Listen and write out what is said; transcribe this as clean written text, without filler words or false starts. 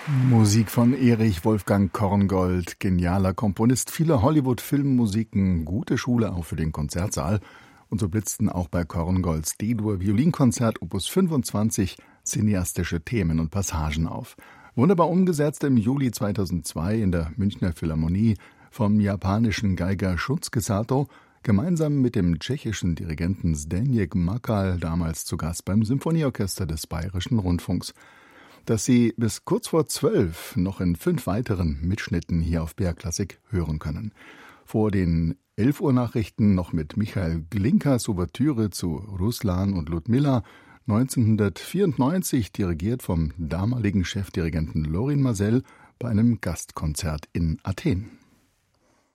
Musik von Erich Wolfgang Korngold, genialer Komponist vieler Hollywood-Filmmusiken, gute Schule auch für den Konzertsaal. Und so blitzten auch bei Korngolds D-Dur-Violinkonzert Opus 25 cineastische Themen und Passagen auf. Wunderbar umgesetzt im Juli 2002 in der Münchner Philharmonie vom japanischen Geiger Shunsuke Sato, gemeinsam mit dem tschechischen Dirigenten Zdeněk Makal, damals zu Gast beim Symphonieorchester des Bayerischen Rundfunks. Dass Sie bis kurz vor 12 noch in 5 weiteren Mitschnitten hier auf BR Klassik hören können. Vor den 11 Uhr Nachrichten noch mit Michael Glinkas Ouvertüre zu Ruslan und Ludmilla, 1994 dirigiert vom damaligen Chefdirigenten Lorin Maazel bei einem Gastkonzert in Athen.